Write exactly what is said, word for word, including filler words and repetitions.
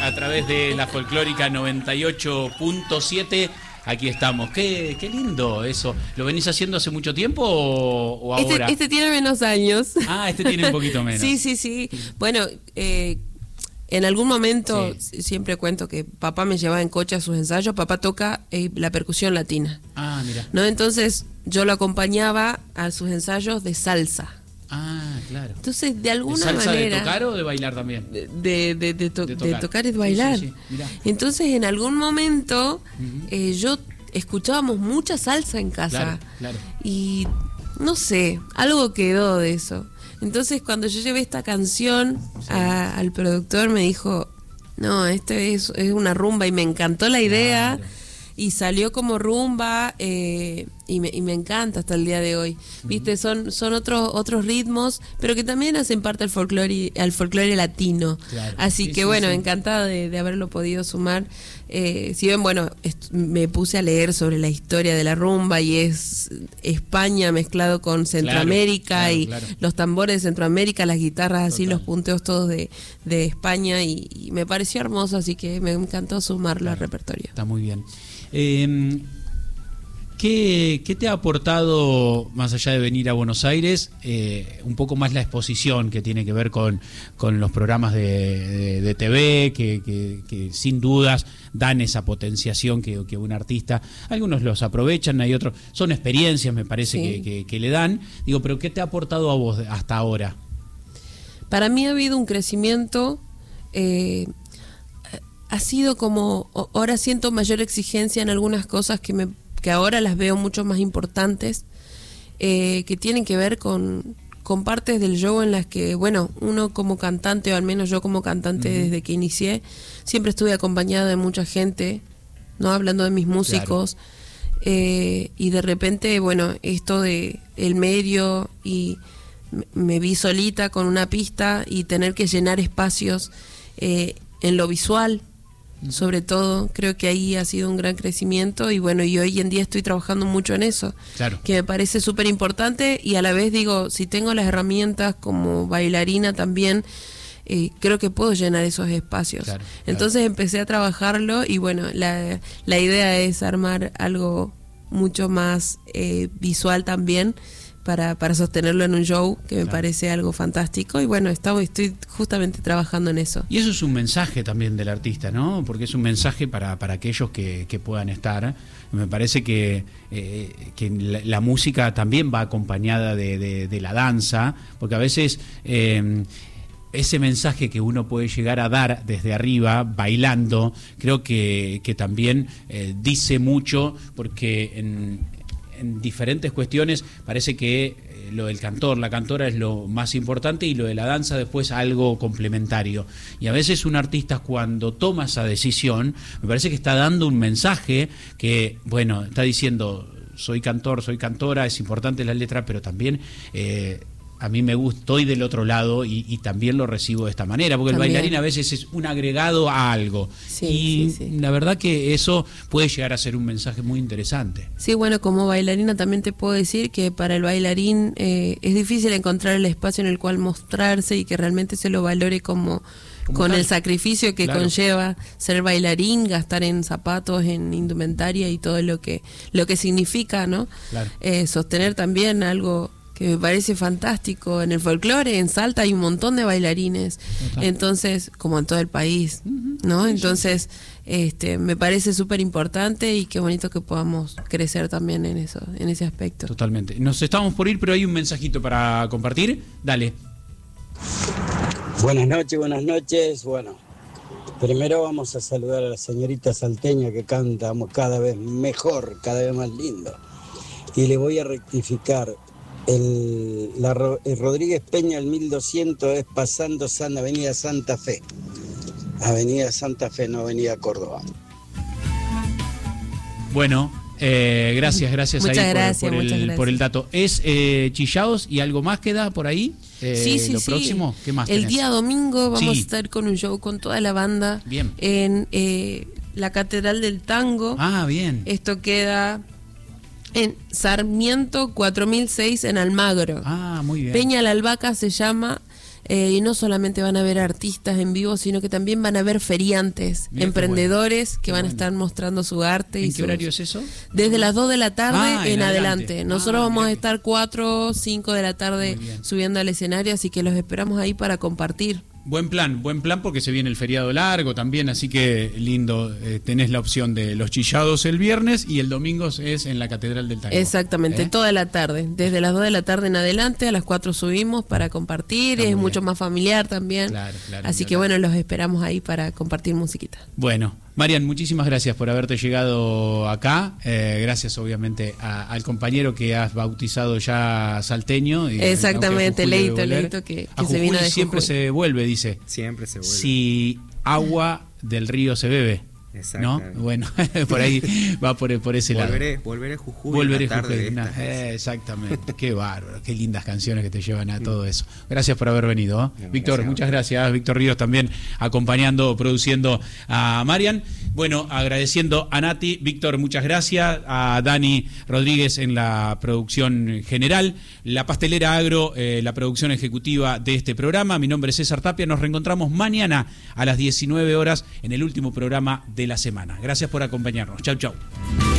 a través de la Folclórica noventa y ocho punto siete. Aquí estamos. Qué, qué lindo eso. ¿Lo venís haciendo hace mucho tiempo o, o ahora? Este, este tiene menos años. Ah, este tiene un poquito menos. Sí, sí, sí. Bueno, eh, en algún momento Sí. siempre cuento que papá me llevaba en coche a sus ensayos. Papá toca eh, la percusión latina. Ah, mira. ¿No? Entonces yo lo acompañaba a sus ensayos de salsa. Ah, claro. Entonces, de ¿De alguna salsa manera... de tocar o de bailar también? De, de, de, de, to, De de tocar. tocar y de bailar. Sí, sí, sí. Mirá. Entonces, en algún momento, Ujú. eh, yo escuchábamos mucha salsa en casa. Claro, claro. Y no sé, algo quedó de eso. Entonces, cuando yo llevé esta canción Sí. a- al productor, me dijo, no, esto es, es una rumba, y me encantó la idea. Claro. Y salió como rumba, eh, y, me, y me encanta hasta el día de hoy. Viste, son, son otros otros ritmos, pero que también hacen parte del folclore, al folclore latino. Claro. Así Sí, que sí, bueno, sí. encantada de, de haberlo podido sumar. Eh, si bien, bueno, est- me puse a leer sobre la historia de la rumba, y es España mezclado con Centroamérica, claro, y claro. los tambores de Centroamérica, las guitarras así, Total. los punteos todos de, de España, y, y me pareció hermoso, así que me encantó sumarlo al Claro. repertorio. Está muy bien. Eh, ¿qué, ¿Qué te ha aportado, más allá de venir a Buenos Aires, eh, un poco más la exposición que tiene que ver con, con los programas de, de, de T V, que, que, que sin dudas dan esa potenciación que, que un artista, algunos los aprovechan, hay otros, son experiencias, me parece, Sí. que, que, que le dan. Digo, pero ¿qué te ha aportado a vos hasta ahora? Para mí ha habido un crecimiento, eh, ha sido como, o- ahora siento mayor exigencia en algunas cosas que, me, que ahora las veo mucho más importantes, eh, que tienen que ver con, con partes del show en las que, bueno, uno como cantante, o al menos yo como cantante Ujú. desde que inicié, siempre estuve acompañada de mucha gente, no hablando de mis músicos, eh, y de repente, bueno, esto de el medio, y me- me vi solita con una pista y tener que llenar espacios eh, en lo visual, sobre todo. Creo que ahí ha sido un gran crecimiento, y bueno, y hoy en día estoy trabajando mucho en eso, Claro. que me parece súper importante, y a la vez digo, si tengo las herramientas como bailarina también, eh, creo que puedo llenar esos espacios. Claro, claro. Entonces empecé a trabajarlo, y bueno, la, la idea es armar algo mucho más eh, visual también, para, para sostenerlo en un show, que me Claro. parece algo fantástico, y bueno, estamos, estoy justamente trabajando en eso. Y eso es un mensaje también del artista, ¿no? Porque es un mensaje para, para aquellos que, que puedan estar. Me parece que, eh, que la, la música también va acompañada de, de, de la danza, porque a veces eh, ese mensaje que uno puede llegar a dar desde arriba, bailando, creo que, que también eh, dice mucho, porque en... en diferentes cuestiones parece que eh, lo del cantor, la cantora es lo más importante, y lo de la danza después algo complementario. Y a veces un artista, cuando toma esa decisión, me parece que está dando un mensaje que, bueno, está diciendo, soy cantor, soy cantora, es importante la letra, pero también eh, a mí me gusta, estoy del otro lado, y, y también lo recibo de esta manera, porque También. el bailarín a veces es un agregado a algo. Sí, y sí, sí. la verdad que eso puede llegar a ser un mensaje muy interesante. Sí, bueno, como bailarina también te puedo decir que para el bailarín eh, es difícil encontrar el espacio en el cual mostrarse, y que realmente se lo valore como, Como con tal. el sacrificio que Claro. conlleva ser bailarín, gastar en zapatos, en indumentaria y todo lo que lo que significa, ¿no? Claro. Eh, sostener también algo que me parece fantástico. En el folclore, en Salta, hay un montón de bailarines, Total. entonces, como en todo el país, Ujú. ¿no? Sí, sí. Entonces, este, me parece súper importante, y qué bonito que podamos crecer también en eso, en ese aspecto. Totalmente. Nos estamos por ir, pero hay un mensajito para compartir. Dale. Buenas noches, buenas noches. Bueno, primero vamos a saludar a la señorita salteña, que canta cada vez mejor, cada vez más lindo. Y le voy a rectificar. El, la, Ro- el Rodríguez Peña, el mil doscientos, es pasando San Avenida Santa Fe. Avenida Santa Fe, no Avenida Córdoba. Bueno, eh, gracias, gracias Muchas ahí por- gracias, por, muchas el, gracias. por el dato. ¿Es eh, Chillaos y algo más queda por ahí? Eh, Sí, sí, ¿Lo sí. próximo? ¿Qué más El tenés? día domingo vamos Sí. a estar con un show con toda la banda Bien. en eh, la Catedral del Tango. Ah, bien. Esto queda en Sarmiento cuatro mil seis, en Almagro. Ah, muy bien. Peña la Albahaca se llama. Eh, y no solamente van a ver artistas en vivo, sino que también van a ver feriantes, Mirá, emprendedores bueno. que van a estar mostrando su arte. ¿En y qué sus... horario es eso? Desde las dos de la tarde Ah, en, en adelante. adelante. Nosotros Ah, vamos mirá a que- estar cuatro, cinco de la tarde Muy bien. subiendo al escenario, así que los esperamos ahí para compartir. Buen plan, buen plan porque se viene el feriado largo también, así que lindo, eh, tenés la opción de los chillados el viernes y el domingo es en la Catedral del Tango. Exactamente, ¿Eh? toda la tarde. Desde las dos de la tarde en adelante, a las cuatro subimos para compartir, Está es muy mucho bien. más familiar también. Claro, claro, Así claro. que bueno, los esperamos ahí para compartir musiquita. Bueno, Marian, muchísimas gracias por haberte llegado acá. Eh, gracias, obviamente, a- al compañero que has bautizado ya salteño. Y, Exactamente, aunque a Jujuy Leito, debe volver. Leito, que- A que se vino Jujuy de siempre Jujuy. se vuelve, dice. Siempre se vuelve. Si agua del río se bebe, ¿no? Exactamente. Bueno, por ahí va por, por ese lado. Volveré, volveré a Jujuy. Volveré en la tarde Jujuy, de na- esta. eh, exactamente, qué bárbaro, qué lindas canciones que te llevan a todo eso. Gracias por haber venido, ¿eh? Bueno, Víctor, gracias a muchas usted. gracias. Víctor Ríos también acompañando, produciendo a Marian. Bueno, agradeciendo a Nati, Víctor, muchas gracias, a Dani Rodríguez en la producción general, la pastelera Agro, eh, la producción ejecutiva de este programa. Mi nombre es César Tapia, nos reencontramos mañana a las diecinueve horas en el último programa de la semana. Gracias por acompañarnos. Chau, chau.